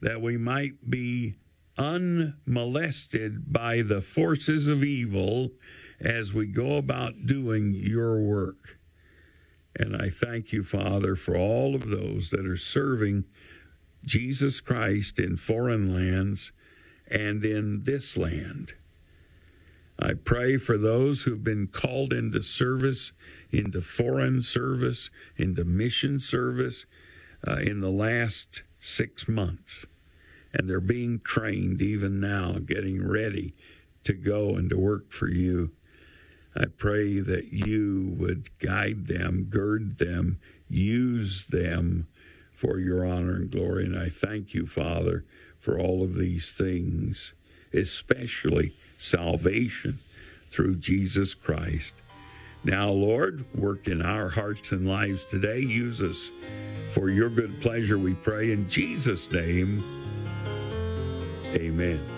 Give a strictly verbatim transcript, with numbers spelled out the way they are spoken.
that we might be unmolested by the forces of evil as we go about doing your work. And I thank you, Father, for all of those that are serving Jesus Christ in foreign lands and in this land. I pray for those who've been called into service, into foreign service, into mission service uh, in the last six months. And they're being trained even now, getting ready to go and to work for you. I pray that you would guide them, gird them, use them for your honor and glory. And I thank you, Father, for all of these things, especially salvation through Jesus Christ. Now, Lord, work in our hearts and lives today. Use us for your good pleasure, we pray. In Jesus' name, amen.